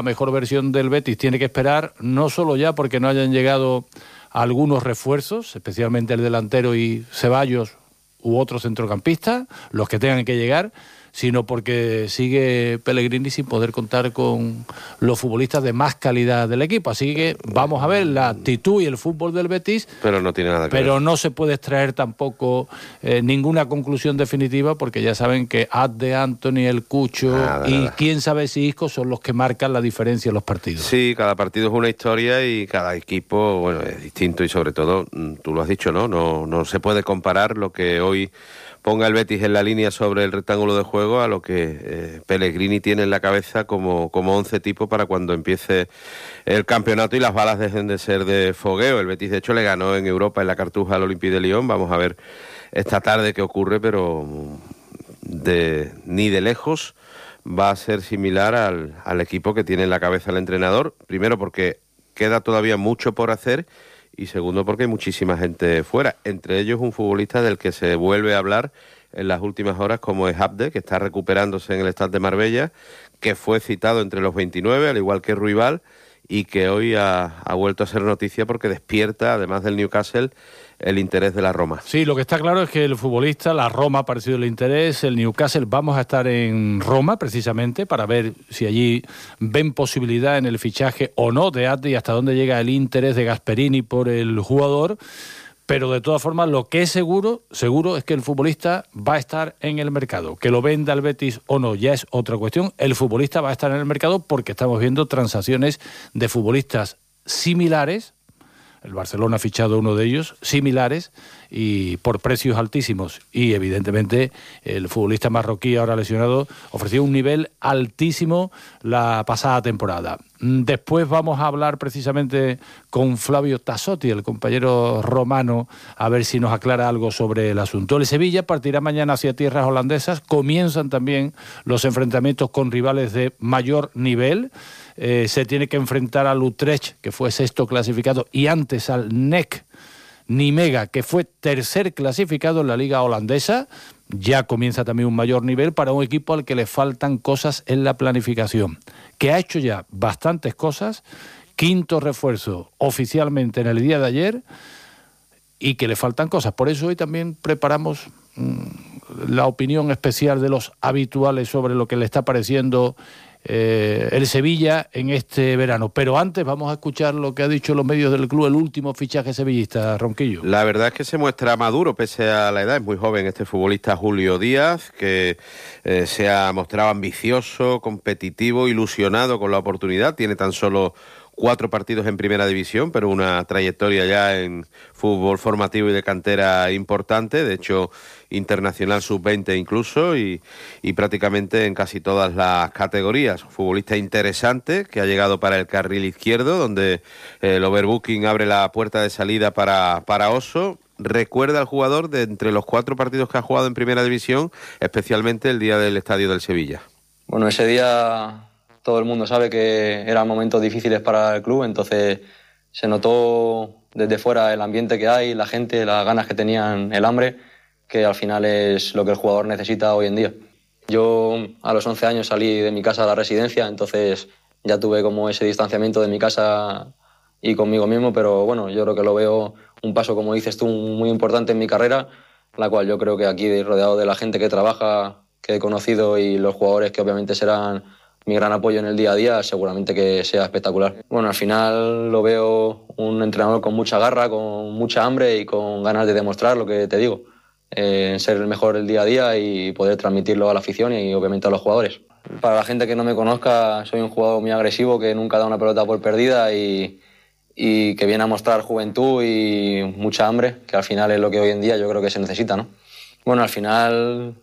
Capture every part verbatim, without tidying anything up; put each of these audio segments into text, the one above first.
La mejor versión del Betis tiene que esperar, no solo ya porque no hayan llegado algunos refuerzos, especialmente el delantero y Ceballos u otro centrocampista, los que tengan que llegar, sino porque sigue Pellegrini sin poder contar con los futbolistas de más calidad del equipo. Así que vamos a ver la actitud y el fútbol del Betis, pero no tiene nada que pero ver. no se puede extraer tampoco eh, ninguna conclusión definitiva, porque ya saben que Adde, Anthony, el Cucho nada, y nada. quién sabe si Isco son los que marcan la diferencia en los partidos. Sí, cada partido es una historia y cada equipo, bueno, es distinto y sobre todo, tú lo has dicho, ¿no? No, no se puede comparar lo que hoy ponga el Betis en la línea sobre el rectángulo de juego a lo que eh, Pellegrini tiene en la cabeza como, como once tipo para cuando empiece el campeonato y las balas dejen de ser de fogueo. El Betis, de hecho, le ganó en Europa en la Cartuja al Olympique de Lyon. Vamos a ver esta tarde qué ocurre, pero de, ni de lejos va a ser similar al, al equipo que tiene en la cabeza el entrenador. Primero porque queda todavía mucho por hacer y segundo porque hay muchísima gente fuera, entre ellos un futbolista del que se vuelve a hablar en las últimas horas, como es Abde, que está recuperándose en el Stade de Marbella, que fue citado entre los veintinueve, al igual que Ruibal, y que hoy ha, ha vuelto a ser noticia porque despierta, además del Newcastle, el interés de la Roma. Sí, lo que está claro es que el futbolista, la Roma ha parecido el interés, el Newcastle, vamos a estar en Roma precisamente para ver si allí ven posibilidad en el fichaje o no de Adde y hasta dónde llega el interés de Gasperini por el jugador. Pero de todas formas, lo que es seguro, seguro es que el futbolista va a estar en el mercado. Que lo venda el Betis o no, ya es otra cuestión. El futbolista va a estar en el mercado porque estamos viendo transacciones de futbolistas similares. El Barcelona ha fichado uno de ellos, similares, y por precios altísimos. Y evidentemente el futbolista marroquí ahora lesionado ofreció un nivel altísimo la pasada temporada. Después vamos a hablar precisamente con Flavio Tassotti, el compañero romano, a ver si nos aclara algo sobre el asunto. El Sevilla partirá mañana hacia tierras holandesas. Comienzan también los enfrentamientos con rivales de mayor nivel. Eh, se tiene que enfrentar al Utrecht, que fue sexto clasificado, y antes al N E C Nijmegen, que fue tercer clasificado en la liga holandesa. Ya comienza también un mayor nivel para un equipo al que le faltan cosas en la planificación, que ha hecho ya bastantes cosas, quinto refuerzo oficialmente en el día de ayer, y que le faltan cosas. Por eso hoy también preparamos mmm, la opinión especial de los habituales sobre lo que le está pareciendo Eh, el Sevilla en este verano. Pero antes vamos a escuchar lo que ha dicho los medios del club, el último fichaje sevillista, Ronquillo. La verdad es que se muestra maduro pese a la edad, es muy joven este futbolista Julio Díaz, que eh, se ha mostrado ambicioso, competitivo, ilusionado con la oportunidad, tiene tan solo cuatro partidos en primera división, pero una trayectoria ya en fútbol formativo y de cantera importante, de hecho internacional sub veinte incluso, y, y prácticamente en casi todas las categorías. Futbolista interesante que ha llegado para el carril izquierdo, donde el overbooking abre la puerta de salida para, para Oso. Recuerda al jugador de entre los cuatro partidos que ha jugado en primera división, especialmente el día del estadio del Sevilla. Bueno, ese día todo el mundo sabe que eran momentos difíciles para el club, entonces se notó desde fuera el ambiente que hay, la gente, las ganas que tenían, el hambre, que al final es lo que el jugador necesita hoy en día. Yo a los once años salí de mi casa a la residencia, entonces ya tuve como ese distanciamiento de mi casa y conmigo mismo, pero bueno, yo creo que lo veo un paso, como dices tú, muy importante en mi carrera, la cual yo creo que aquí, rodeado de la gente que trabaja, que he conocido, y los jugadores que obviamente serán mi gran apoyo en el día a día, seguramente que sea espectacular. Bueno, al final lo veo un entrenador con mucha garra, con mucha hambre y con ganas de demostrar lo que te digo, eh, ser el mejor el día a día y poder transmitirlo a la afición y obviamente a los jugadores. Para la gente que no me conozca, soy un jugador muy agresivo que nunca da una pelota por perdida y, y que viene a mostrar juventud y mucha hambre, que al final es lo que hoy en día yo creo que se necesita, ¿no? Bueno, al final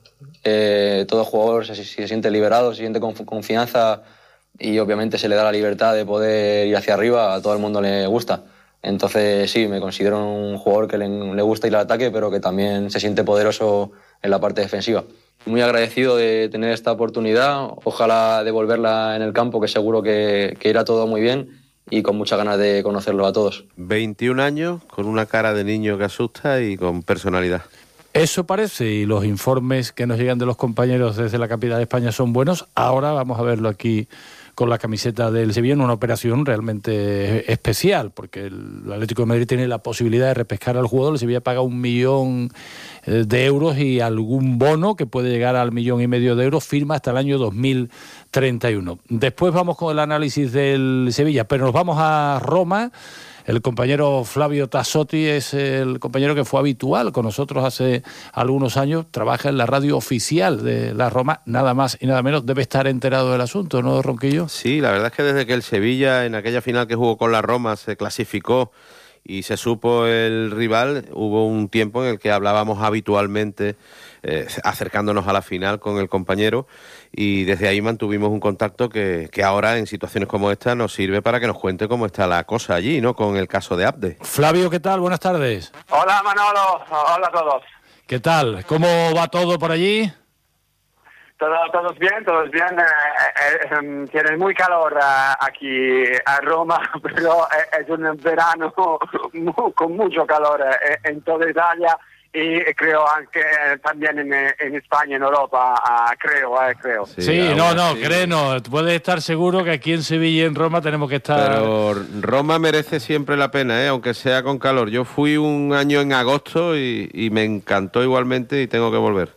eh, todo jugador se, se siente liberado, se siente con confianza y obviamente se le da la libertad de poder ir hacia arriba, a todo el mundo le gusta. Entonces sí, me considero un jugador que le, le gusta ir al ataque, pero que también se siente poderoso en la parte defensiva. Muy agradecido de tener esta oportunidad, ojalá devolverla en el campo, que seguro que, que irá todo muy bien, y con muchas ganas de conocerlo a todos. veintiún años, con una cara de niño que asusta y con personalidad. Eso parece, y los informes que nos llegan de los compañeros desde la capital de España son buenos. Ahora vamos a verlo aquí con la camiseta del Sevilla en una operación realmente especial, porque el Atlético de Madrid tiene la posibilidad de repescar al jugador. El Sevilla paga un millón de euros y algún bono que puede llegar al millón y medio de euros, firma hasta el año dos mil treinta y uno. Después vamos con el análisis del Sevilla, pero nos vamos a Roma. El compañero Flavio Tassotti es el compañero que fue habitual con nosotros hace algunos años, trabaja en la radio oficial de la Roma, nada más y nada menos, debe estar enterado del asunto, ¿no, Ronquillo? Sí, la verdad es que desde que el Sevilla, en aquella final que jugó con la Roma, se clasificó y se supo el rival, hubo un tiempo en el que hablábamos habitualmente, eh, acercándonos a la final con el compañero, y desde ahí mantuvimos un contacto que, que ahora en situaciones como esta nos sirve para que nos cuente cómo está la cosa allí, ¿no? Con el caso de Abde. Flavio, ¿qué tal? Buenas tardes. Hola Manolo, hola a todos. ¿Qué tal? ¿Cómo va todo por allí? Todo, todos bien, todos bien. Eh, eh, eh, tiene muy calor eh, aquí a Roma, pero es un verano muy, con mucho calor eh, en toda Italia y creo anche también en, en España, en Europa, uh, creo, eh, creo. Sí, sí no, no, sí. créenos, puedes estar seguro que aquí en Sevilla y en Roma tenemos que estar... Pero Roma merece siempre la pena, ¿eh? Aunque sea con calor. Yo fui un año en agosto y, y me encantó igualmente y tengo que volver.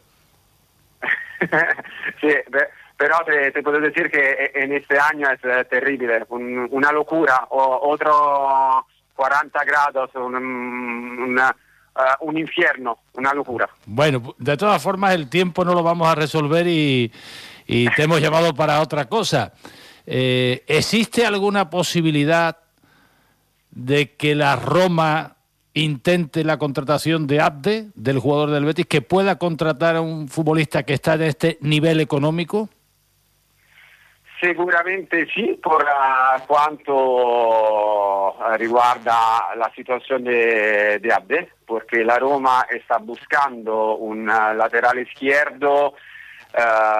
Sí, pero te, te puedo decir que en este año es terrible, un, una locura, o, otro cuarenta grados, un, una, uh, un infierno, una locura. Bueno, de todas formas el tiempo no lo vamos a resolver y, y te hemos llamado para otra cosa. Eh, ¿Existe alguna posibilidad de que la Roma intente la contratación de Abde, del jugador del Betis, que pueda contratar a un futbolista que está en este nivel económico? Sicuramente sì, per uh, quanto riguarda la situazione di Abde, perché la Roma sta buscando un laterale izquierdo uh,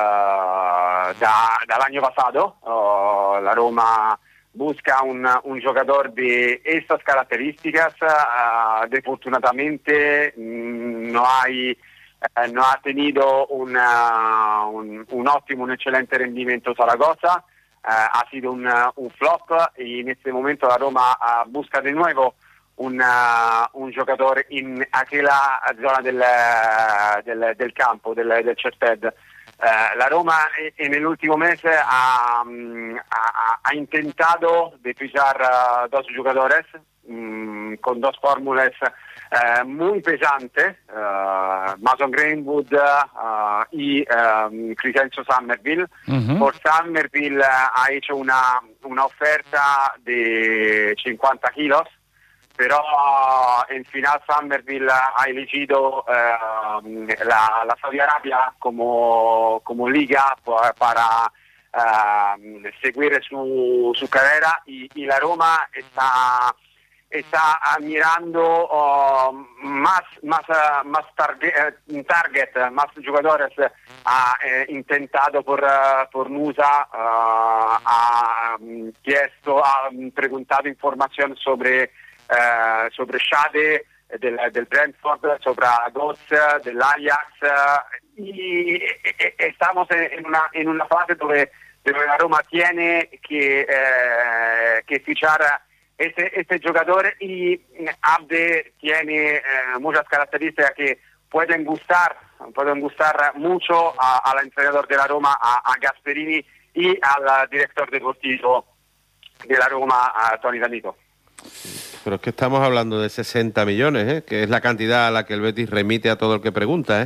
da, dall'anno passato. Uh, la Roma busca un, un jugador de estas características. Uh, desafortunadamente mm, no hay eh, no ha tenido una, un, un ottimo, un excelente rendimiento Zaragoza. Uh, ha sido un, un flop y en este momento la Roma uh, busca de nuevo un, uh, un jugador en aquella zona del, del, del campo, del, del césped. Uh, la Roma en el último mes ha, ha, ha intentado de fichar uh, dos jugadores um, con dos fórmulas uh, muy pesantes, uh, Mason Greenwood uh, y um, Crescencio Summerville. Uh-huh. Por Summerville uh, ha hecho una, una oferta de cincuenta kilos, pero en final Summerville ha elegido uh, la, la Saudi Arabia como, como liga para uh, seguir su, su carrera y, y la Roma está, está mirando uh, más, más, uh, más target, uh, target, más jugadores. Ha eh, intentado por, uh, por Nusa, uh, ha um, chiesto, ha preguntado información sobre Uh, sobre Schade del, del Brentford, sobre Goss del Ajax uh, y, y, y estamos en una, en una fase donde, donde la Roma tiene que, uh, que fichar este, este jugador y Abde tiene uh, muchas características que pueden gustar, pueden gustar mucho a, al entrenador de la Roma, a, a Gasperini y al director deportivo de la Roma, a Tony D'Amico. Pero es que estamos hablando de sesenta millones, ¿eh? Que es la cantidad a la que el Betis remite a todo el que pregunta, ¿eh?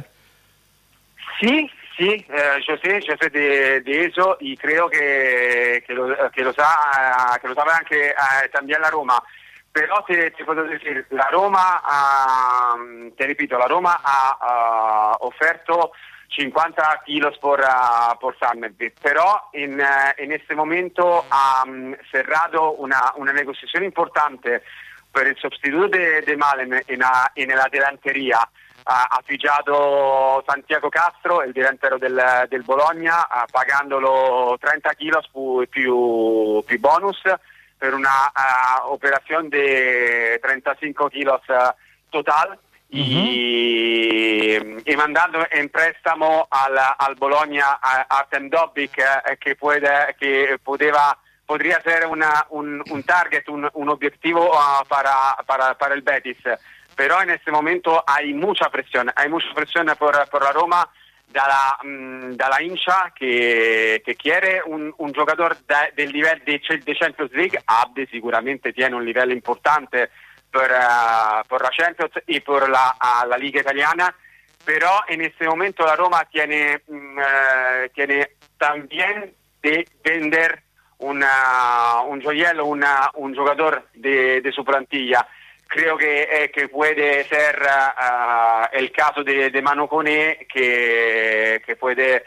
Sí, sí, eh, yo sé, yo sé de, de eso y creo que, que, lo, que, lo, sa, que lo sabe anche eh, también la Roma. Pero te, te puedo decir, la Roma, uh, te repito, la Roma ha uh, offerto cincuenta kilos por, uh, por Summerville, pero en, uh, en este momento ha um, cerrado una, una negociación importante per il sostituto de, de Malen en, en la delantería. Ha, ha fichato Santiago Castro, el delantero del, del Bologna, uh, pagandolo trenta kilos più, più, più bonus per una uh, operación de treinta y cinco kilos uh, total. y, y mandando en préstamo al, al Bologna a Artem Dobbik, eh, que puede, que podeva, podría ser una, un, un target, un, un objetivo uh, para, para, para el Betis. Pero en este momento hay mucha presión, hay mucha presión por, por la Roma, dalla, mh, dalla hincha che, che quiere un, un giocatore da, del livello di, di Champions League. Abde sicuramente tiene un livello importante per, uh, per la Champions e per la, uh, la Liga Italiana, però in questo momento la Roma tiene, mh, uh, tiene también de vender una, un gioiello, una, un giocatore de, de su plantilla. Creo que, eh, que puede ser uh, el caso de, de Manu Koné, que, que puede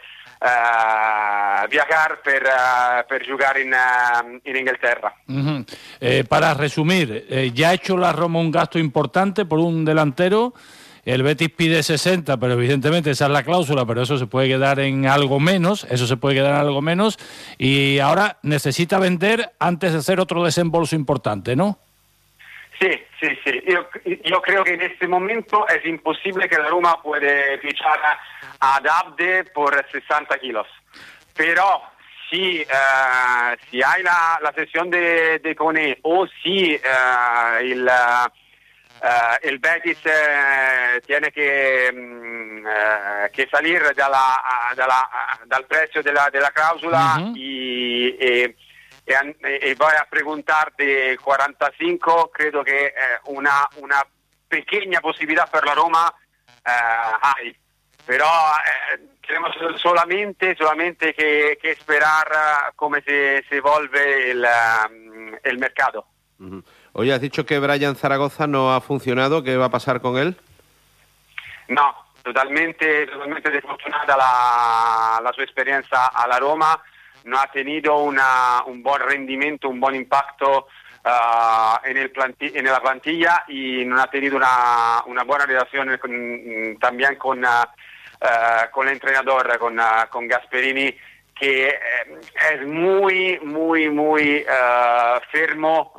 uh, viajar per, uh, per jugar en, uh, en Inglaterra. Uh-huh. eh, para resumir, eh, ya ha hecho la Roma un gasto importante por un delantero. El Betis pide sesenta, pero evidentemente esa es la cláusula, pero eso se puede quedar en algo menos, eso se puede quedar en algo menos, y ahora necesita vender antes de hacer otro desembolso importante, ¿no? Sí, sí, sí. Yo, yo creo que en este momento es imposible que la Roma puede fichar a Abde por sesenta kilos. Pero si, uh, si hay la, la sesión de, de Koné o si uh, el, uh, el Betis uh, tiene que, um, uh, que salir de la, de la, del precio de la, de la cláusula uh-huh. y... y e voy a preguntar de cuarenta y cinco, creo que eh, una, una pequeña posibilidad per la Roma eh, hay, pero eh, tenemos solamente, solamente que, que esperar uh, cómo se, se vuelve el, uh, el mercado. Uh-huh. Oye, has dicho que Brian Zaragoza no ha funcionado, ¿qué va a pasar con él? No, totalmente, totalmente desafortunada la, la su experiencia a la Roma. No ha tenido una, un buen rendimiento, un buen impacto uh, en, el planti- en la plantilla y no ha tenido una, una buena relación con, también con, uh, uh, con el entrenador, con, uh, con Gasperini, que uh, es muy, muy, muy uh, firmo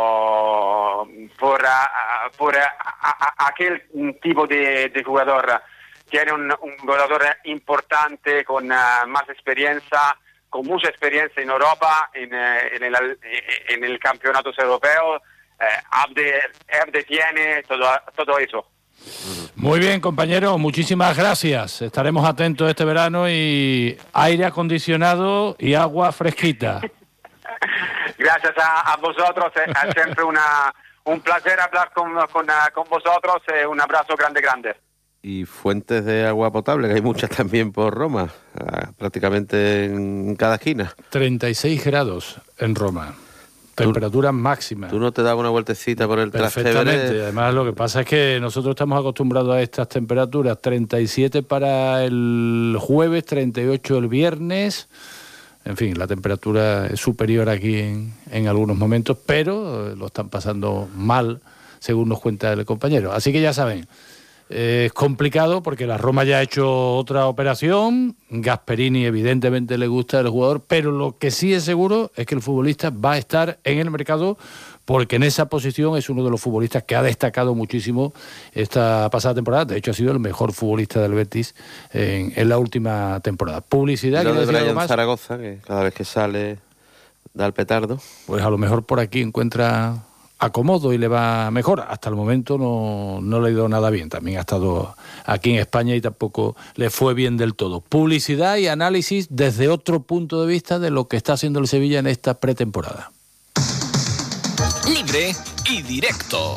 uh, por, uh, por uh, a, a, aquel tipo de, de jugador. Tiene un, un jugador importante con uh, más experiencia, con mucha experiencia en Europa, en, en, el, en el campeonatos europeos. Eh, Abde, Abde tiene todo, todo eso. Muy bien, compañero, muchísimas gracias. Estaremos atentos este verano y aire acondicionado y agua fresquita. Gracias a, a vosotros, es siempre una, un placer hablar con, con, con vosotros. Un abrazo grande, grande. Y fuentes de agua potable, que hay muchas también por Roma, prácticamente en cada esquina. treinta y seis grados en Roma, temperaturas máximas. ¿Tú no te das una vueltecita por el Trastevere? Perfectamente, además lo que pasa es que nosotros estamos acostumbrados a estas temperaturas, treinta y siete para el jueves, treinta y ocho el viernes. En fin, la temperatura es superior aquí en, en algunos momentos, pero lo están pasando mal, según nos cuenta el compañero. Así que ya saben, eh, es complicado porque la Roma ya ha hecho otra operación. Gasperini evidentemente le gusta el jugador, pero lo que sí es seguro es que el futbolista va a estar en el mercado, porque en esa posición es uno de los futbolistas que ha destacado muchísimo esta pasada temporada. De hecho, ha sido el mejor futbolista del Betis en, en la última temporada. Publicidad. Lo de Brian Zaragoza, que cada vez que sale da el petardo. Pues a lo mejor por aquí encuentra acomodo y le va mejor. Hasta el momento no, no le ha ido nada bien. También ha estado aquí en España y tampoco le fue bien del todo. Publicidad y análisis desde otro punto de vista de lo que está haciendo el Sevilla en esta pretemporada. Libre y directo.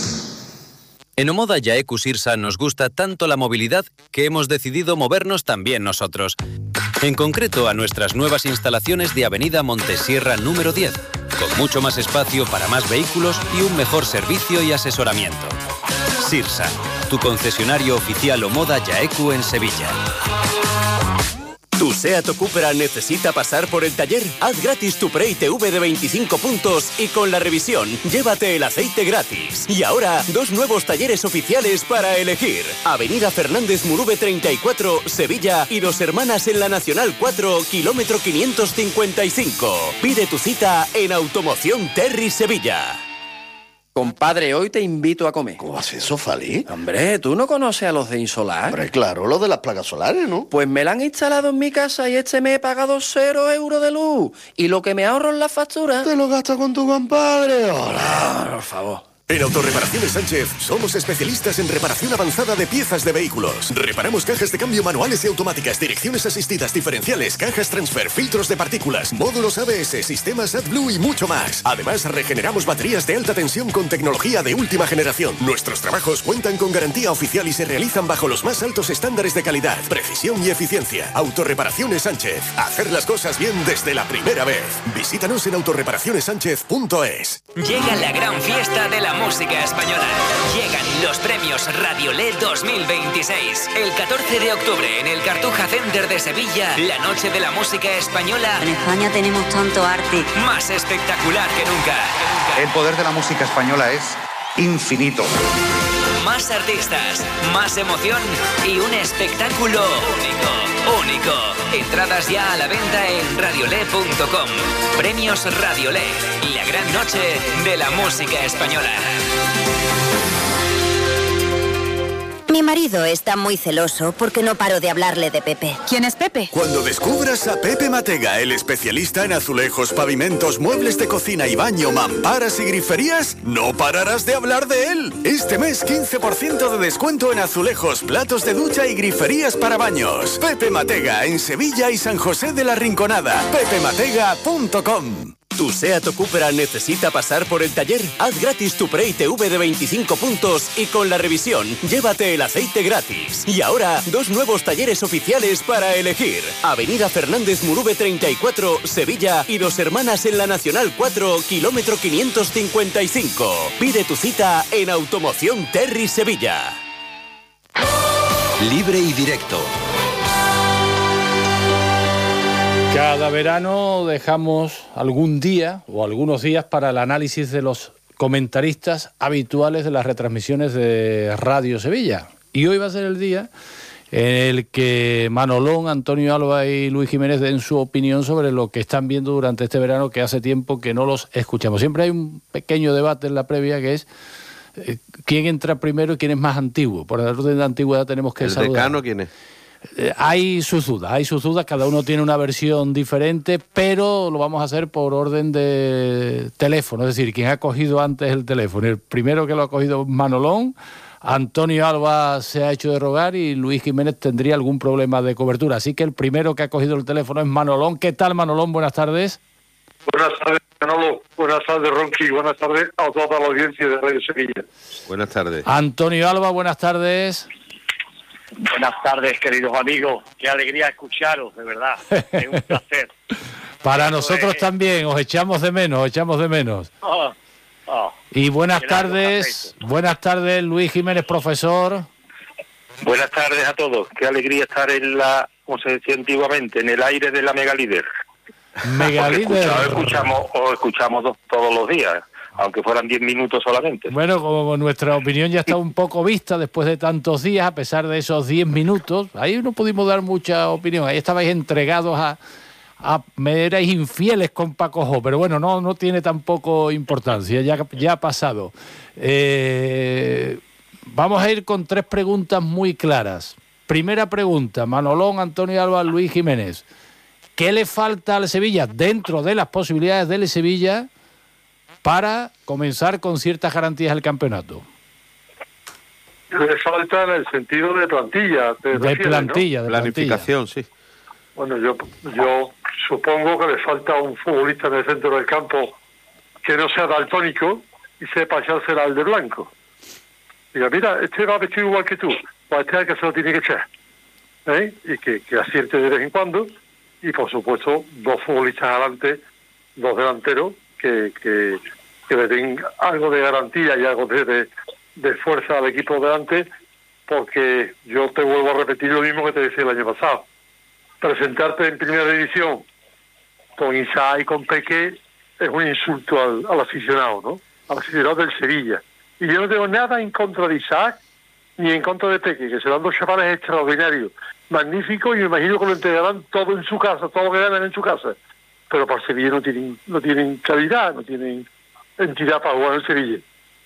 En Omoda Jaecu Sirsa nos gusta tanto la movilidad que hemos decidido movernos también nosotros. En concreto a nuestras nuevas instalaciones de Avenida Montesierra número diez, con mucho más espacio para más vehículos y un mejor servicio y asesoramiento. Sirsa, tu concesionario oficial Omoda Jaecu en Sevilla. ¿Tu SEAT o Cupra necesita pasar por el taller? Haz gratis tu Pre I T V de veinticinco puntos y con la revisión llévate el aceite gratis. Y ahora, dos nuevos talleres oficiales para elegir. Avenida Fernández Murube treinta y cuatro, Sevilla, y Dos Hermanas en la Nacional cuatro, kilómetro quinientos cincuenta y cinco. Pide tu cita en Automoción Terry Sevilla. Compadre, hoy te invito a comer. ¿Cómo haces eso, Fali? Hombre, ¿tú no conoces a los de Insolar? Hombre, claro, lo de las placas solares, ¿no? Pues me la han instalado en mi casa y este mes he pagado cero euros de luz. Y lo que me ahorro en la factura... ¿Te lo gastas con tu compadre? Hola. Ah, por favor. En Autorreparaciones Sánchez somos especialistas en reparación avanzada de piezas de vehículos. Reparamos cajas de cambio manuales y automáticas, direcciones asistidas diferenciales, cajas transfer, filtros de partículas, módulos A B S, sistemas AdBlue y mucho más. Además, regeneramos baterías de alta tensión con tecnología de última generación. Nuestros trabajos cuentan con garantía oficial y se realizan bajo los más altos estándares de calidad, precisión y eficiencia. Autorreparaciones Sánchez. Hacer las cosas bien desde la primera vez. Visítanos en autorreparaciones sánchez punto es. Llega la gran fiesta de la música española. Llegan los premios Radiolé dos mil veintiséis. El catorce de octubre en el Cartuja Center de Sevilla, la noche de la música española. En España tenemos tanto arte. Más espectacular que nunca. El poder de la música española es infinito. Más artistas, más emoción y un espectáculo único, único. Entradas ya a la venta en radiolé punto com. Premios Radiolé, la gran noche de la música española. Mi marido está muy celoso porque no paro de hablarle de Pepe. ¿Quién es Pepe? Cuando descubras a Pepe Matega, el especialista en azulejos, pavimentos, muebles de cocina y baño, mamparas y griferías, no pararás de hablar de él. Este mes quince por ciento de descuento en azulejos, platos de ducha y griferías para baños. Pepe Matega en Sevilla y San José de la Rinconada. pepe matega punto com. ¿Tu SEAT o Cupra necesita pasar por el taller? Haz gratis tu Pre I T V de veinticinco puntos y con la revisión, llévate el aceite gratis. Y ahora, dos nuevos talleres oficiales para elegir. Avenida Fernández Murube treinta y cuatro, Sevilla y Dos Hermanas en la Nacional cuatro, kilómetro quinientos cincuenta y cinco. Pide tu cita en Automoción Terry Sevilla. Libre y directo. Cada verano dejamos algún día o algunos días para el análisis de los comentaristas habituales de las retransmisiones de Radio Sevilla. Y hoy va a ser el día en el que Manolón, Antonio Alba y Luis Jiménez den su opinión sobre lo que están viendo durante este verano, que hace tiempo que no los escuchamos. Siempre hay un pequeño debate en la previa que es eh, quién entra primero y quién es más antiguo. Por el orden de antigüedad tenemos que ¿El saludar. ¿El decano quién es? Eh, hay sus dudas, hay sus dudas, cada uno tiene una versión diferente, pero lo vamos a hacer por orden de teléfono, es decir, quien ha cogido antes el teléfono. El primero que lo ha cogido es Manolón, Antonio Alba se ha hecho de rogar y Luis Jiménez tendría algún problema de cobertura, así que el primero que ha cogido el teléfono es Manolón. ¿Qué tal, Manolón? Buenas tardes. Buenas tardes, Manolo. Buenas tardes, Ronqui. Buenas tardes a toda la audiencia de Radio Sevilla. Buenas tardes. Antonio Alba, buenas tardes. Buenas tardes, queridos amigos. Qué alegría escucharos, de verdad. Es un placer. Para Eso nosotros es... también, os echamos de menos, os echamos de menos. Oh, oh. Y buenas tardes, buenas tardes, Luis Jiménez, profesor. Buenas tardes a todos. Qué alegría estar en la, como se decía antiguamente, en el aire de la Megalíder. Megalíder. Os escuchamos, os escuchamos dos, todos los días, aunque fueran diez minutos solamente. Bueno, como nuestra opinión ya está un poco vista después de tantos días, a pesar de esos diez minutos, ahí no pudimos dar mucha opinión. Ahí estabais entregados a... a me erais infieles con Paco Jo, pero bueno, no, no tiene tampoco importancia, ya, ya ha pasado. Eh, vamos a ir con tres preguntas muy claras. Primera pregunta, Manolón, Antonio Alba, Luis Jiménez. ¿Qué le falta al Sevilla dentro de las posibilidades del Sevilla para comenzar con ciertas garantías el campeonato? Le falta en el sentido de plantilla. De refieres, plantilla, ¿no? de planificación, plantilla. sí. Bueno, yo, yo supongo que le falta un futbolista en el centro del campo que no sea daltónico y sepa echársela al de blanco. Diga, mira, este va vestido igual que tú, pues este es el que se lo tiene que echar. ¿Eh? Y que, que acierte de vez en cuando. Y por supuesto, dos futbolistas adelante, dos delanteros, que, que, que le den algo de garantía y algo de, de, de fuerza al equipo delante, porque yo te vuelvo a repetir lo mismo que te decía el año pasado. Presentarte en primera división con Isaac y con Peque es un insulto al, al aficionado, ¿no? Al aficionado del Sevilla. Y yo no tengo nada en contra de Isaac ni en contra de Peque, que serán dos chavales extraordinarios, magníficos, y me imagino que lo entregarán todo en su casa, todo lo que ganan en su casa. Pero para el Sevilla no tienen, no tienen calidad, no tienen entidad para jugar en el Sevilla.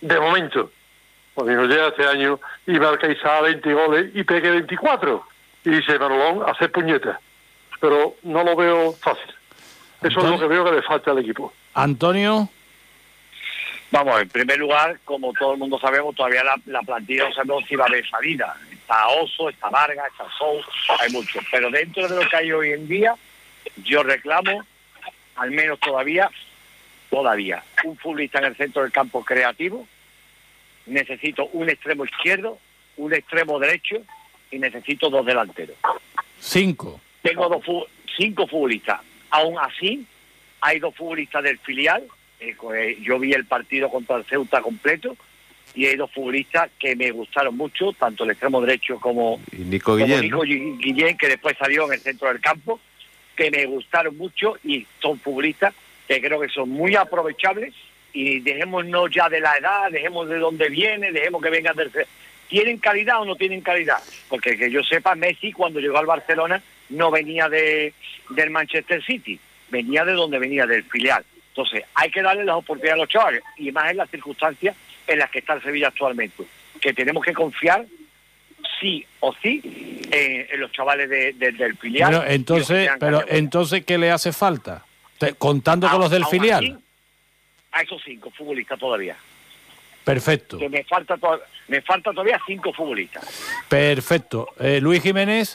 de momento. Cuando nos llega este año y marca Isaac veinte goles y pegue veinticuatro. Y dice Manolón, hacer puñetas. Pero no lo veo fácil. Eso ¿Antonio? Es lo que veo que le falta al equipo. Antonio. Vamos, en primer lugar, como todo el mundo sabemos, todavía la, la plantilla no sabemos si va a haber salida. Está Oso, está Vargas, está Sou, hay muchos. Pero dentro de lo que hay hoy en día, yo reclamo, al menos todavía, todavía, un futbolista en el centro del campo creativo. Necesito un extremo izquierdo, un extremo derecho y necesito dos delanteros. Cinco. Tengo dos cinco futbolistas. Aún así, hay dos futbolistas del filial. Eh, yo vi el partido contra el Ceuta completo y hay dos futbolistas que me gustaron mucho, tanto el extremo derecho como y Nico Guillén, como Nico ¿no? Guillén, que después salió en el centro del campo, que me gustaron mucho y son futbolistas que creo que son muy aprovechables. Y dejémonos ya de la edad, dejemos de dónde viene, dejemos que vengan del... ¿Tienen calidad o no tienen calidad? Porque que yo sepa, Messi cuando llegó al Barcelona no venía de del Manchester City, venía de donde venía, del filial. Entonces, hay que darle las oportunidades a los chavales, y más en las circunstancias en las que está el Sevilla actualmente, que tenemos que confiar sí o sí en, en los chavales de, de, del filial. Pero entonces, pero entonces ¿qué le hace falta? Contando con los del filial. Así, a esos cinco futbolistas todavía. Perfecto. Que me falta to me falta todavía cinco futbolistas. Perfecto. Eh, Luis Jiménez.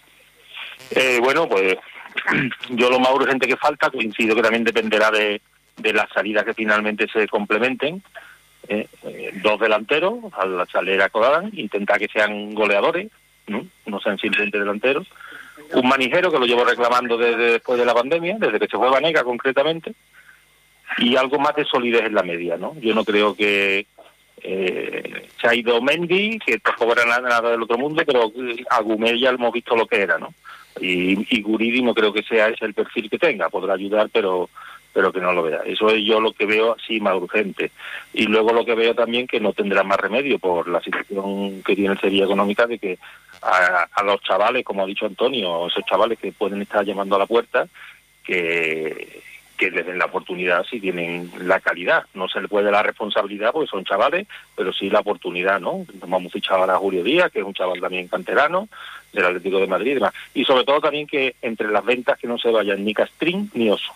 Eh, bueno, pues yo lo más urgente que falta, coincido que también dependerá de, de las salidas que finalmente se complementen. Eh, eh, dos delanteros, al salir a Codán, intentar que sean goleadores, ¿no? No sean simplemente delanteros. Un manijero, que lo llevo reclamando desde después de la pandemia, desde que se fue Banega concretamente. Y algo más de solidez en la media, ¿no? Yo no creo que eh, se ha ido Mendy, que tampoco era nada, nada del otro mundo, pero a Gumel ya hemos visto lo que era, ¿no? Y, y Guridi no creo que sea ese el perfil que tenga, podrá ayudar, pero pero que no lo vea. Eso es yo lo que veo así más urgente. Y luego lo que veo también que no tendrá más remedio por la situación que tiene el Sevilla económica, de que a, a los chavales, como ha dicho Antonio, esos chavales que pueden estar llamando a la puerta, que... que les den la oportunidad si tienen la calidad. No se le puede la responsabilidad porque son chavales, pero sí la oportunidad, ¿no? Hemos fichado ahora a Julio Díaz, que es un chaval también canterano, del Atlético de Madrid y demás. Y sobre todo también que entre las ventas que no se vayan ni Castrín ni Oso.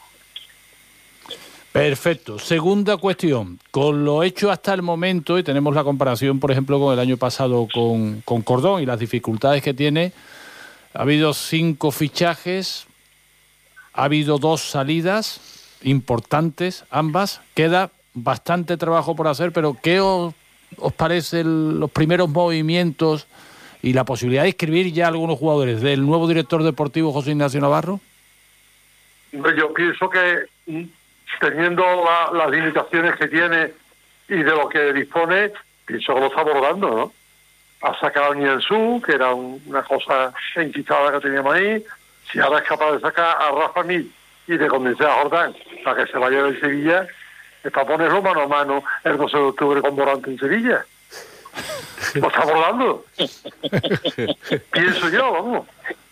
Perfecto. Segunda cuestión. Con lo hecho hasta el momento, y tenemos la comparación, por ejemplo, con el año pasado con, con Cordón y las dificultades que tiene, ha habido cinco fichajes, ha habido dos salidas importantes, ambas. Queda bastante trabajo por hacer, pero ¿qué os, os parecen los primeros movimientos y la posibilidad de inscribir ya algunos jugadores del nuevo director deportivo José Ignacio Navarro? Yo pienso que, teniendo la, las limitaciones que tiene y de lo que dispone, pienso que lo está abordando, ¿no? Ha sacado a Nianzú, que era un, una cosa enquistada que teníamos ahí. Si ahora es capaz de sacar a Rafa Mil y de convencer a Jordán para que se vaya del Sevilla, es para ponerlo mano a mano el doce de octubre con Morante en Sevilla. Lo está abordando. Pienso yo, vamos.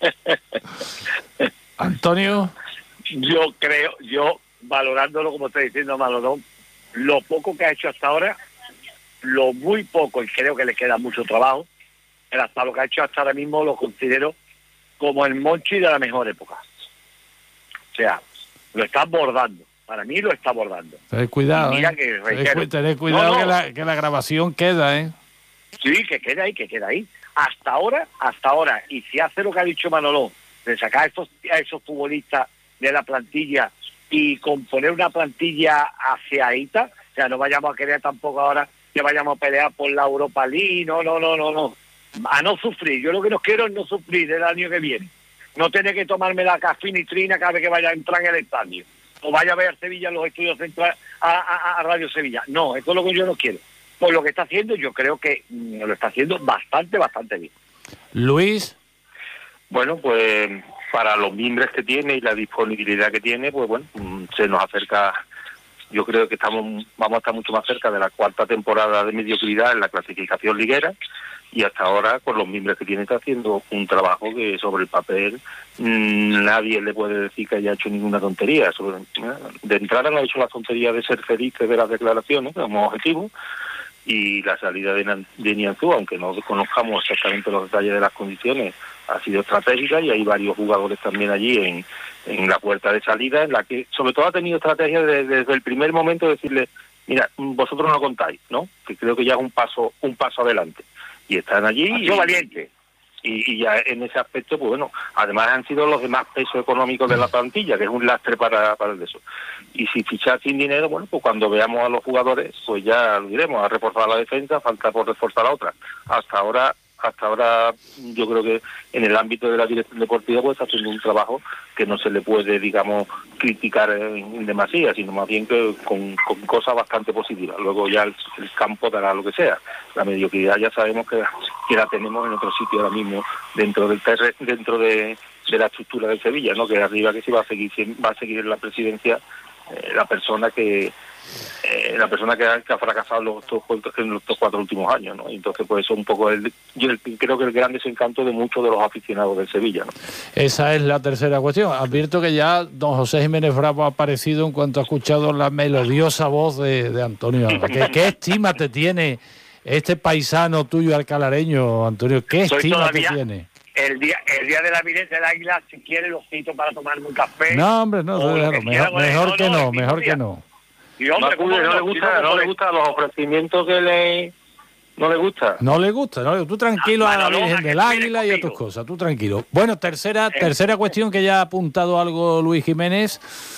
Antonio. Yo creo, yo valorándolo como está diciendo Malodón, lo poco que ha hecho hasta ahora, lo muy poco, y creo que le queda mucho trabajo, el hasta lo que ha hecho hasta ahora mismo lo considero como el Monchi de la mejor época. O sea, lo está abordando. Para mí lo está abordando. Tened cuidado, mira ¿eh? que, reitero, Tened cuidado, no, no. Que, la, que la grabación queda, ¿eh? Sí, que queda ahí, que queda ahí. Hasta ahora, hasta ahora, y si hace lo que ha dicho Manolo, de sacar a esos, a esos futbolistas de la plantilla y componer una plantilla aseadita, o sea, no vayamos a querer tampoco ahora que vayamos a pelear por la Europa League, no, no, no, no, no. A no sufrir. Yo lo que no quiero es no sufrir el año que viene. No tener que tomarme la cafinitrina cada vez que vaya a entrar en el estadio. O vaya a ver Sevilla en los estudios centrales a, a, a Radio Sevilla. No, eso es lo que yo no quiero. Por lo que está haciendo, yo creo que mm, lo está haciendo bastante, bastante bien. Luis. Bueno, pues para los mimbres que tiene y la disponibilidad que tiene, pues bueno, se nos acerca. Yo creo que estamos vamos a estar mucho más cerca de la cuarta temporada de mediocridad en la clasificación liguera, y hasta ahora con los miembros que tiene está haciendo un trabajo que sobre el papel mmm, nadie le puede decir que haya hecho ninguna tontería. Sobre, de entrada no ha hecho la tontería de ser feliz de las declaraciones como objetivo, y la salida de, Nan- de Nianzú, aunque no conozcamos exactamente los detalles de las condiciones, ha sido estratégica y hay varios jugadores también allí en, en la puerta de salida, en la que sobre todo ha tenido estrategia de, de, desde el primer momento de decirle, mira, vosotros no contáis, ¿no? Que creo que ya es un paso un paso adelante. Y están allí. Ha sido y, valiente. Y, y ya en ese aspecto, pues bueno, además han sido los demás pesos económicos de la plantilla, que es un lastre para, para el de eso. Y si fichar sin dinero, bueno, pues cuando veamos a los jugadores, pues ya lo diremos, a reforzar la defensa, falta por reforzar la otra. Hasta ahora, hasta ahora yo creo que en el ámbito de la dirección deportiva pues está haciendo un trabajo que no se le puede, digamos, criticar en demasía, sino más bien que con, con cosas bastante positivas. Luego ya el, el campo dará lo que sea. La mediocridad ya sabemos que, que la tenemos en otro sitio ahora mismo dentro del terre, dentro de, de la estructura de Sevilla, ¿no? Que arriba que sí va a seguir va a seguir en la presidencia eh, la persona que eh, la persona que ha, que ha fracasado en los, en los cuatro últimos años, ¿no? Entonces pues eso un poco el, yo el, creo que el gran desencanto de muchos de los aficionados del Sevilla, ¿no? Esa es la tercera cuestión. Advierto que ya don José Jiménez Bravo ha aparecido en cuanto ha escuchado la melodiosa voz de, de Antonio Alba. ¿Qué, ¿Qué estima te tiene este paisano tuyo alcalareño, Antonio? ¿Qué Soy estima todavía- te tiene? El día el día de la Virgencia del Águila, si quiere, los cito para tomarme un café. No, hombre, no, o lo déjalo, que quiera, mejor, bueno, mejor no, que no, no, el mismo mejor día. que no. Y hombre, no, ¿cómo no, no? le Si gusta, no, no le no, gusta los ofrecimientos que le no le gusta. No le gusta, no, tú tranquilo a la Manolo, Virgen a que del estoy Águila y a tus cosas, tú tranquilo. Bueno, tercera, tercera cuestión que ya ha apuntado algo Luis Jiménez.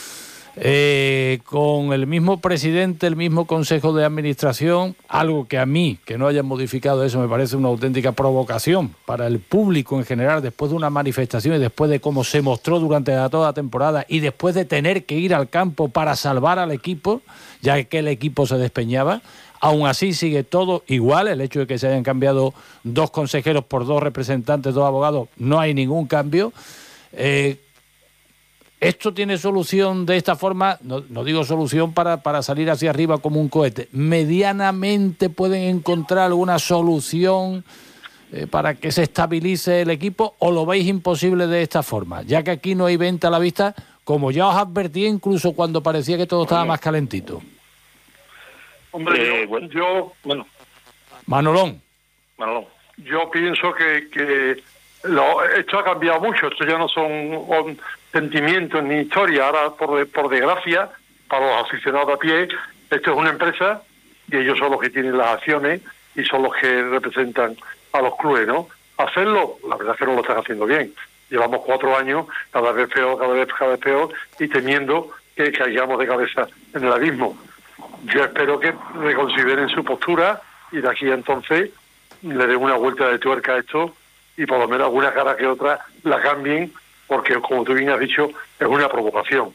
Eh, con el mismo presidente, el mismo consejo de administración, algo que a mí, que no hayan modificado eso, me parece una auténtica provocación para el público en general, después de una manifestación y después de cómo se mostró durante la, toda la temporada y después de tener que ir al campo para salvar al equipo, ya que el equipo se despeñaba. Aún así sigue todo igual, el hecho de que se hayan cambiado dos consejeros por dos representantes, dos abogados, no hay ningún cambio. Eh, ¿Esto tiene solución de esta forma? No, no digo solución para, para salir hacia arriba como un cohete. ¿Medianamente pueden encontrar alguna solución eh, para que se estabilice el equipo o lo veis imposible de esta forma? Ya que aquí no hay venta a la vista, como ya os advertí incluso cuando parecía que todo estaba más calentito. Hombre, Eh, yo, bueno. yo, Bueno, Manolón. Manolo. yo pienso que, que lo, esto ha cambiado mucho. Esto ya no son um, sentimientos ni historia. Ahora, por, de- por desgracia, para los aficionados a pie, esto es una empresa y ellos son los que tienen las acciones y son los que representan a los clubes, ¿no? Hacerlo, la verdad es que no lo están haciendo bien. Llevamos cuatro años, cada vez peor, cada vez, cada vez peor, y temiendo que caigamos de cabeza en el abismo. Yo espero que reconsideren su postura y de aquí a entonces le den una vuelta de tuerca a esto y por lo menos alguna cara que otra la cambien, porque como tú bien has dicho, es una provocación.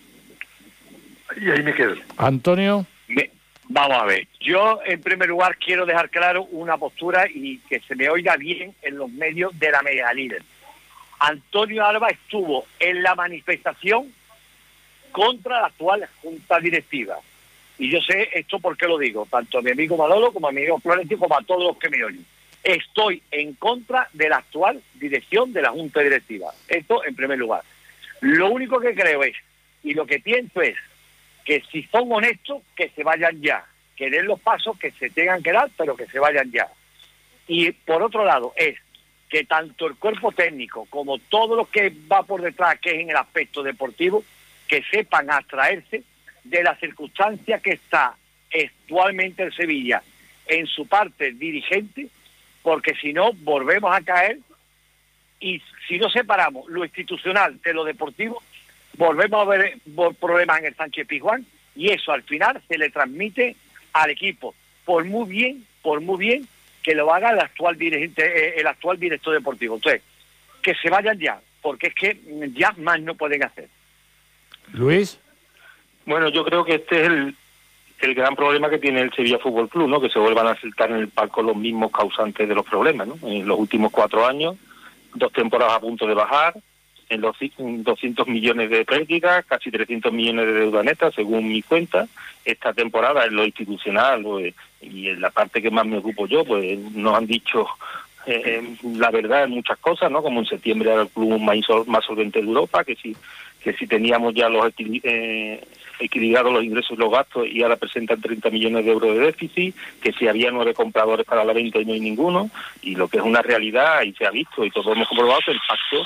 Y ahí me quedo. Antonio. Me- vamos a ver, yo en primer lugar quiero dejar claro una postura y que se me oiga bien en los medios de la media líder. Antonio Alba estuvo en la manifestación contra la actual junta directiva. Y yo sé esto por qué lo digo, tanto a mi amigo Manolo como a mi amigo Florencio como a todos los que me oyen. Estoy en contra de la actual dirección de la junta directiva. Esto en primer lugar. Lo único que creo es, y lo que pienso es, que si son honestos, que se vayan ya. Que den los pasos que se tengan que dar, pero que se vayan ya. Y por otro lado, es que tanto el cuerpo técnico como todo lo que va por detrás, que es en el aspecto deportivo, que sepan abstraerse de la circunstancia que está actualmente en Sevilla en su parte dirigente, porque si no volvemos a caer y si no separamos lo institucional de lo deportivo, volvemos a ver problemas en el Sánchez Pizjuán y eso al final se le transmite al equipo, por muy bien, por muy bien que lo haga el actual dirigente, el actual director deportivo. Entonces, que se vayan ya, porque es que ya más no pueden hacer. Luis. Bueno, yo creo que este es el, el gran problema que tiene el Sevilla Fútbol Club, ¿no? Que se vuelvan a sentar en el palco los mismos causantes de los problemas, ¿no? En los últimos cuatro años, dos temporadas a punto de bajar, en los doscientos millones de pérdidas, casi trescientos millones de deuda neta, según mi cuenta. Esta temporada en lo institucional pues, y en la parte que más me ocupo yo, pues nos han dicho eh, la verdad en muchas cosas, ¿no? Como en septiembre era el club más, más solvente de Europa, que si que si teníamos ya los equil- eh, equilibrados los ingresos y los gastos y ahora presentan treinta millones de euros de déficit, que si había nueve compradores para la venta y no hay ninguno, y lo que es una realidad y se ha visto y todos hemos comprobado que el pacto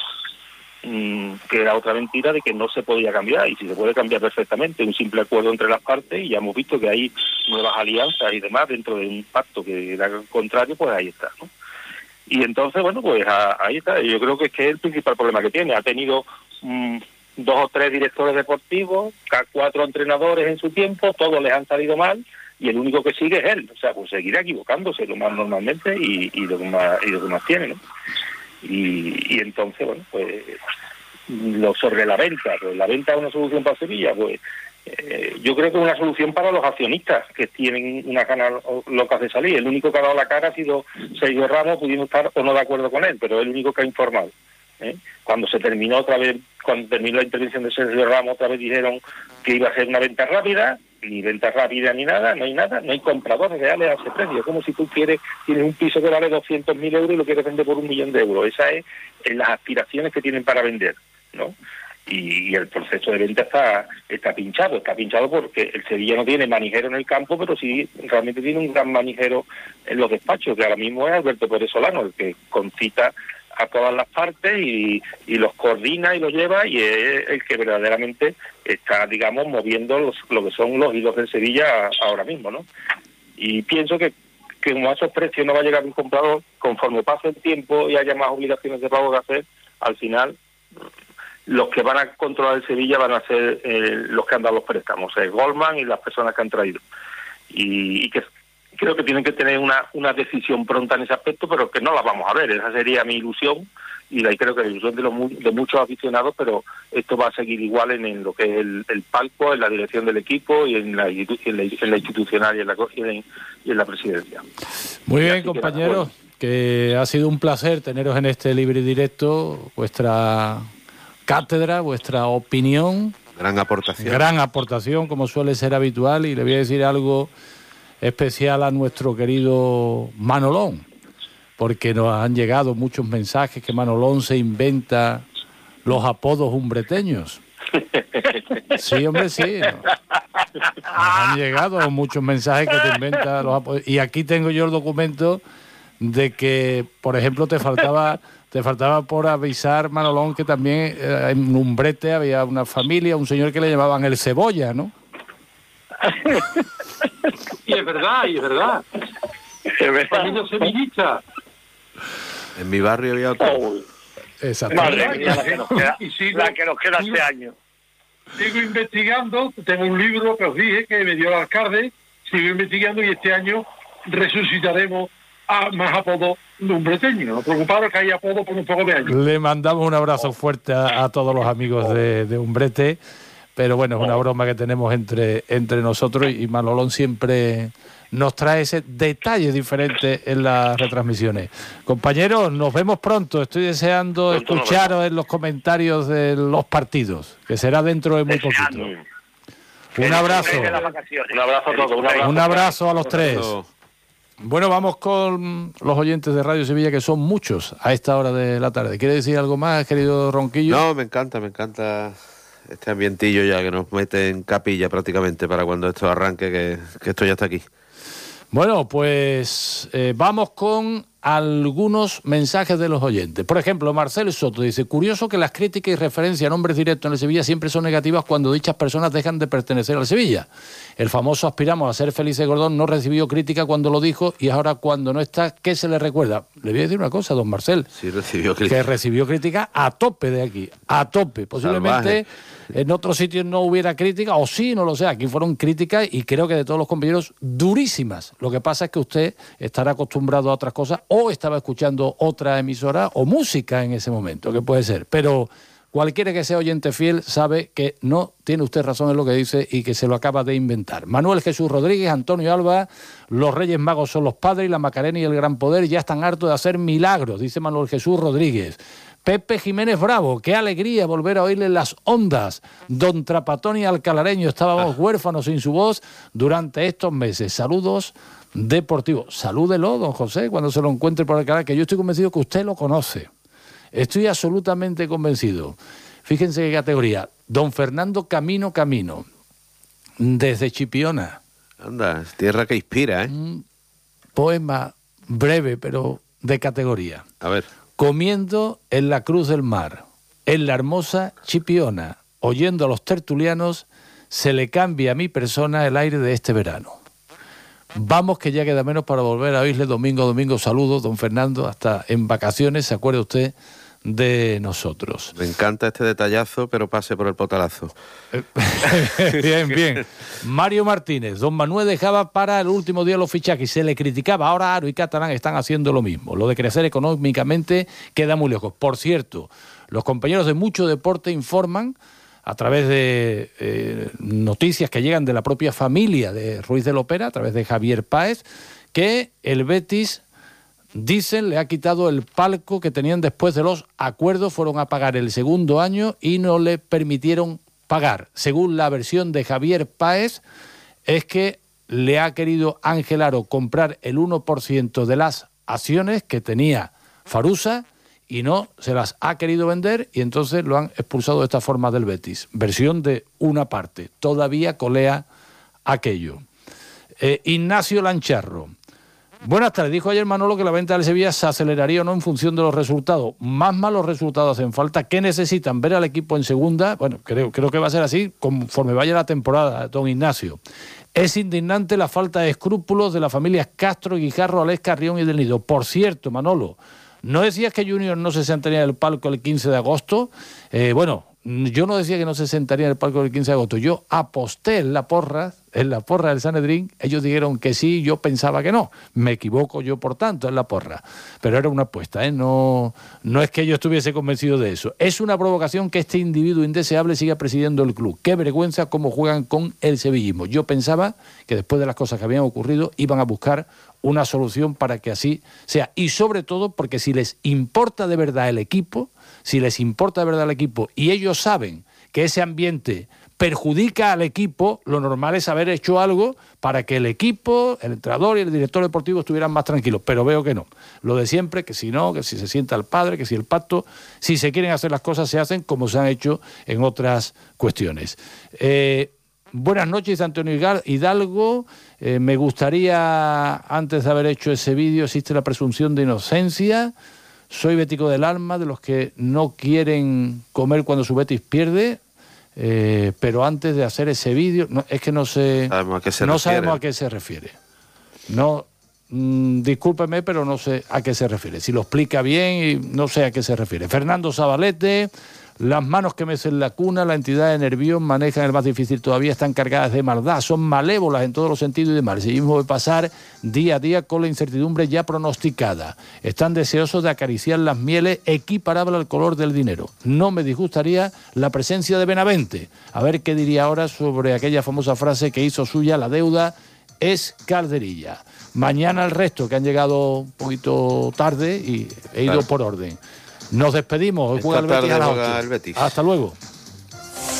mmm, que era otra mentira de que no se podía cambiar, y si se puede cambiar perfectamente, un simple acuerdo entre las partes, y ya hemos visto que hay nuevas alianzas y demás dentro de un pacto que era contrario, pues ahí está, ¿no? Y entonces, bueno, pues a, ahí está. Yo creo que es que es el principal problema que tiene. Ha tenido mmm, dos o tres directores deportivos, cuatro entrenadores en su tiempo, todos les han salido mal, y el único que sigue es él. O sea, pues seguirá equivocándose lo más normalmente y, y lo que más y lo que más tiene, ¿no? Y, y entonces, bueno, pues lo sobre la venta, pues la venta es una solución para Sevilla, pues eh, yo creo que es una solución para los accionistas que tienen unas ganas locas de salir. El único que ha dado la cara ha sido Sergio Ramos, pudiendo estar o no de acuerdo con él, pero es el único que ha informado. ¿eh? Cuando se terminó otra vez, cuando terminó la intervención de Sergio Ramos, otra vez dijeron que iba a ser una venta rápida, ni venta rápida ni nada, no hay nada, no hay compradores reales a ese precio. Es como si tú quieres, tienes un piso que vale doscientos mil euros y lo quieres vender por un millón de euros. Esa es, es las aspiraciones que tienen para vender, ¿no? Y, y el proceso de venta está está pinchado, está pinchado porque el Sevilla no tiene manijero en el campo, pero sí realmente tiene un gran manijero en los despachos, que ahora mismo es Alberto Pérez Solano, el que concita a todas las partes y, y los coordina y los lleva, y es el que verdaderamente está, digamos, moviendo los, lo que son los hilos del Sevilla ahora mismo, ¿no? Y pienso que, que como a esos precios no va a llegar un comprador, conforme pase el tiempo y haya más obligaciones de pago que hacer, al final los que van a controlar el Sevilla van a ser eh, los que han dado los préstamos, eh, Goldman y las personas que han traído. Y, y que creo que tienen que tener una, una decisión pronta en ese aspecto, pero que no la vamos a ver. Esa sería mi ilusión, y la, creo que la ilusión de, los, de muchos aficionados, pero esto va a seguir igual en, en lo que es el, el palco, en la dirección del equipo y en la, en la, en la institucional y en la, y en, y en la presidencia. Muy bien, compañeros, que, que ha sido un placer teneros en este libre y directo, vuestra cátedra, vuestra opinión. Gran aportación. Gran aportación, como suele ser habitual, y le voy a decir algo especial a nuestro querido Manolón, porque nos han llegado muchos mensajes que Manolón se inventa los apodos umbreteños. Sí, hombre, sí. Nos han llegado muchos mensajes que te inventan los apodos. Y aquí tengo yo el documento de que, por ejemplo, te faltaba te faltaba por avisar, Manolón, que también eh, en Umbrete había una familia, un señor que le llamaban el Cebolla, ¿no? Y es verdad, y es verdad. Familia sevillista. En mi barrio había otro. Oh. Exactamente. Madre mía, la que nos queda, y sigo, la que nos queda sigo, este año. Sigo investigando, tengo un libro que os dije que me dio el alcalde, sigo investigando y este año resucitaremos a más apodos umbreteños. No preocuparos que hay apodos por un poco de años. Le mandamos un abrazo fuerte a, a todos los amigos de, de Umbrete, pero bueno, es una broma que tenemos entre, entre nosotros, y Manolón siempre nos trae ese detalle diferente en las retransmisiones. Compañeros, nos vemos pronto. Estoy deseando pronto escucharos en los comentarios de los partidos, que será dentro de muy poquito. Un abrazo. Un abrazo a todos. Un abrazo, un abrazo a los tres. Bueno, vamos con los oyentes de Radio Sevilla, que son muchos a esta hora de la tarde. ¿Quiere decir algo más, querido Ronquillo? No, me encanta, me encanta este ambientillo ya que nos mete en capilla prácticamente para cuando esto arranque, que, que esto ya está aquí. Bueno, pues eh, vamos con algunos mensajes de los oyentes. Por ejemplo, Marcel Soto dice: curioso que las críticas y referencias a nombres directos en el Sevilla siempre son negativas cuando dichas personas dejan de pertenecer al Sevilla. El famoso aspiramos a ser felices Gordón no recibió crítica cuando lo dijo, y ahora cuando no está, ¿qué se le recuerda? Le voy a decir una cosa, don Marcel. Sí, recibió crítica. Que recibió crítica a tope de aquí, a tope. Posiblemente salvaje. En otros sitios no hubiera crítica, o sí, no lo sé. Aquí fueron críticas, y creo que de todos los compañeros, durísimas. Lo que pasa es que usted estará acostumbrado a otras cosas, o estaba escuchando otra emisora o música en ese momento, que puede ser. Pero cualquiera que sea oyente fiel sabe que no tiene usted razón en lo que dice y que se lo acaba de inventar. Manuel Jesús Rodríguez, Antonio Alba: los Reyes Magos son los padres y la Macarena y el Gran Poder ya están hartos de hacer milagros, dice Manuel Jesús Rodríguez. Pepe Jiménez Bravo: qué alegría volver a oírle las ondas. Don Trapatón y Alcalareño: estábamos huérfanos sin su voz durante estos meses. Saludos deportivos. Salúdelo, don José, cuando se lo encuentre por Alcalá, que yo estoy convencido que usted lo conoce. Estoy absolutamente convencido. Fíjense qué categoría. Don Fernando Camino Camino, desde Chipiona. Anda, es tierra que inspira, ¿eh? Un poema breve, pero de categoría. A ver. Comiendo en la cruz del mar, en la hermosa Chipiona, oyendo a los tertulianos, se le cambia a mi persona el aire de este verano. Vamos, que ya queda menos para volver a oírle domingo a domingo. Saludos, don Fernando, hasta en vacaciones, ¿se acuerda usted de nosotros? Me encanta este detallazo, pero pase por el potalazo. Bien, bien. Mario Martínez, don Manuel dejaba para el último día los fichajes y se le criticaba. Ahora Aro y Catalán están haciendo lo mismo. Lo de crecer económicamente queda muy lejos. Por cierto, los compañeros de Mucho Deporte informan, a través de eh, noticias que llegan de la propia familia de Ruiz de Lopera, a través de Javier Páez, que el Betis, dicen, le ha quitado el palco que tenían después de los acuerdos. Fueron a pagar el segundo año y no le permitieron pagar. Según la versión de Javier Páez, es que le ha querido Ángel Aro comprar el uno por ciento de las acciones que tenía Farusa y no se las ha querido vender, y entonces lo han expulsado de esta forma del Betis. Versión de una parte. Todavía colea aquello. Eh, Ignacio Lancharro. Buenas tardes. Dijo ayer Manolo que la venta del Sevilla se aceleraría o no en función de los resultados. Más malos resultados hacen falta. ¿Qué necesitan? ¿Ver al equipo en segunda? Bueno, creo, creo que va a ser así conforme vaya la temporada, don Ignacio. Es indignante la falta de escrúpulos de las familias Castro, Guijarro, Alex, Carrión y del Nido. Por cierto, Manolo, ¿no decías que Junior no se sentaría en el palco el quince de agosto? Eh, bueno, yo no decía que no se sentaría en el palco el quince de agosto. Yo aposté en la porra, en la porra del Sanedrín. Ellos dijeron que sí, yo pensaba que no. Me equivoco yo, por tanto, en la porra. Pero era una apuesta, ¿eh? No, no es que yo estuviese convencido de eso. Es una provocación que este individuo indeseable siga presidiendo el club. Qué vergüenza cómo juegan con el sevillismo. Yo pensaba que después de las cosas que habían ocurrido iban a buscar una solución para que así sea. Y sobre todo porque si les importa de verdad el equipo, si les importa de verdad el equipo y ellos saben que ese ambiente perjudica al equipo, lo normal es haber hecho algo para que el equipo, el entrenador y el director deportivo estuvieran más tranquilos, pero veo que no. Lo de siempre, que si no, que si se sienta el padre, que si el pacto, si se quieren hacer las cosas se hacen como se han hecho en otras cuestiones. Eh, buenas noches, Antonio Hidalgo. Eh, me gustaría, antes de haber hecho ese vídeo, existe la presunción de inocencia. Soy bético del alma, de los que no quieren comer cuando su Betis pierde. Eh, pero antes de hacer ese vídeo, no, es que no sé, sabemos a qué se no refiere. sabemos a qué se refiere. No, mmm, discúlpeme, pero no sé a qué se refiere. Si lo explica bien, y no sé a qué se refiere. Fernando Zabalete. Las manos que mecen la cuna, la entidad de Nervión manejan el más difícil todavía, están cargadas de maldad, son malévolas en todos los sentidos y de mal. Se mismo de pasar día a día con la incertidumbre ya pronosticada. Están deseosos de acariciar las mieles equiparables al color del dinero. No me disgustaría la presencia de Benavente. A ver qué diría ahora sobre aquella famosa frase que hizo suya: la deuda es calderilla. Mañana el resto, que han llegado un poquito tarde y he ido claro. por orden. Nos despedimos. Hoy juega el Betis a las ocho. Hasta luego.